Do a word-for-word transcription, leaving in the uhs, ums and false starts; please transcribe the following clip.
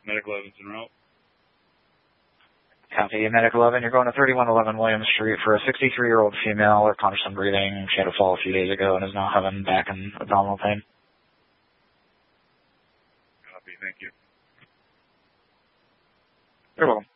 Medical Evans en route. Copy. Medical eleven, you're going to thirty-one eleven Williams Street for a sixty-three-year-old female with constant breathing. She had a fall a few days ago and is now having back and abdominal pain. Copy. Thank you. You're welcome.